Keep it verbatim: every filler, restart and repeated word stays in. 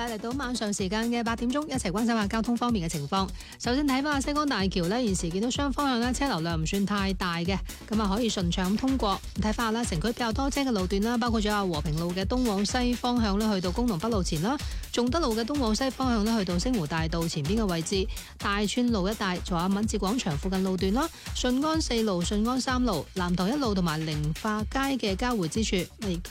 啦，嚟到晚上時間嘅八點鐘，一齊關心下交通方面嘅情況。首先睇翻西江大橋呢，現時見到雙方向呢車流量唔算太大嘅，咁啊可以順暢咁通過。睇翻啦，城區比較多車嘅路段啦，包括咗啊和平路嘅東往西方向呢，去到公農北路前啦；仲德路嘅東往西方向呢，去到星湖大道前邊嘅位置；大川路一帶，仲有敏捷廣場附近路段啦；順安四路、順安三路、南塘一路同埋寧化街嘅交匯之處。